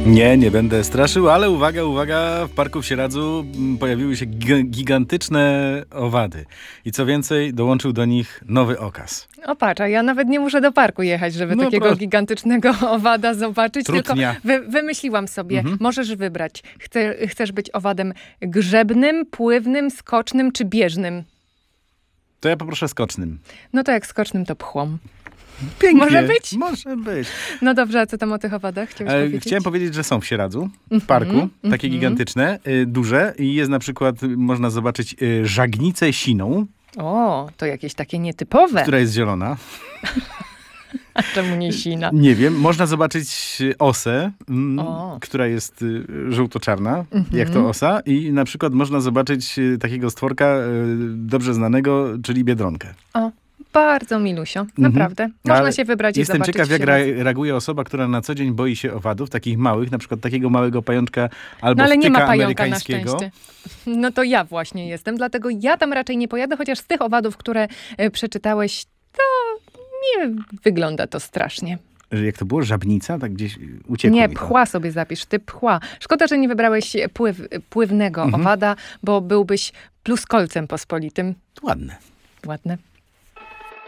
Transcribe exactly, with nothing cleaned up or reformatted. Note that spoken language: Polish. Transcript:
Nie, nie będę straszył, ale uwaga, uwaga, w parku w Sieradzu pojawiły się gigantyczne owady. I co więcej, dołączył do nich nowy okaz. O patrz, a ja nawet nie muszę do parku jechać, żeby No takiego proszę. gigantycznego owada zobaczyć. Trutnia. Tylko wy, wymyśliłam sobie, Mhm. możesz wybrać. Chce, chcesz być owadem grzebnym, pływnym, skocznym czy bieżnym? To ja poproszę skocznym. No to jak skocznym, to pchłom. Pięknie. Może być? Może być. No dobrze, a co tam o tych owadach chciałeś E, powiedzieć? Chciałem powiedzieć, że są w Sieradzu, w parku, takie gigantyczne, y, duże i jest na przykład, y, można zobaczyć y, żagnicę siną, O, to jakieś takie nietypowe. która jest zielona. A czemu nie sina? Nie wiem, można zobaczyć y, osę, mm, O. która jest y, żółto-czarna, jak to osa i na przykład można zobaczyć y, takiego stworka y, dobrze znanego, czyli biedronkę. O, bardzo milusio, naprawdę. Można Ale się wybrać i Jestem zobaczyć ciekaw, jak w Sieradzu. re- reaguje osoba, która na co dzień boi się owadów, takich małych, na przykład takiego małego pajączka albo No ale nie wtyka ma pająka na amerykańskiego. szczęście. No to ja właśnie jestem, dlatego ja tam raczej nie pojadę, chociaż z tych owadów, które e, przeczytałeś, to nie wygląda to strasznie. Jak to było? Żabnica? Tak gdzieś uciekło Nie, mi to. pchła sobie zapisz, ty pchła. Szkoda, że nie wybrałeś pływ, pływnego Mhm. owada, bo byłbyś pluskolcem pospolitym. Ładne. Ładne.